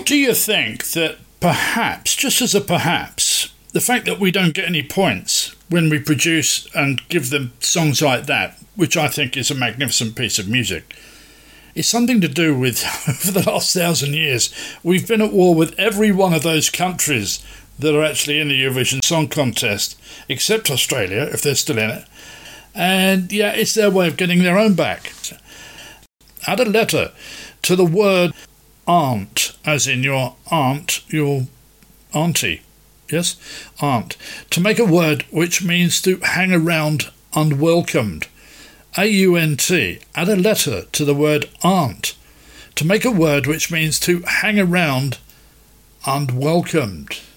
Do you think that perhaps, just as a perhaps, the fact that we don't get any points when we produce and give them songs like that, which I think is a magnificent piece of music, is something to do with, for the last 1,000 years, we've been at war with every one of those countries that are actually in the Eurovision Song Contest, except Australia, if they're still in it. And yeah, it's their way of getting their own back. Add a letter to the word aunt, as in your aunt, your auntie. Yes? Aunt. To make a word which means to hang around unwelcomed. A-U-N-T. Add a letter to the word aunt. To make a word which means to hang around unwelcomed.